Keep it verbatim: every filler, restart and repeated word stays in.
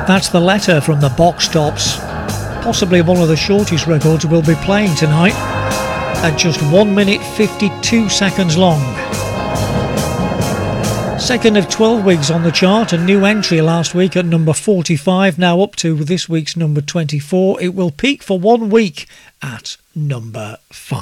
That's The Letter from the Box Tops. Possibly one of the shortest records we'll be playing tonight, at just one minute fifty-two seconds long. Second of twelve weeks on the chart, a new entry last week at number forty-five, now up to this week's number twenty-four. It will peak for one week at number five.